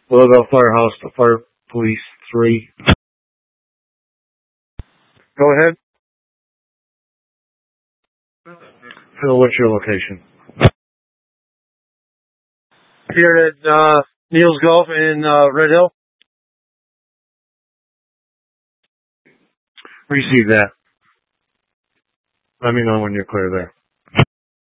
Willowdale Firehouse to Fire Police 3. Go ahead. Phil, what's your location? Here at Neil's Golf in Red Hill. Receive that. Let me know when you're clear there.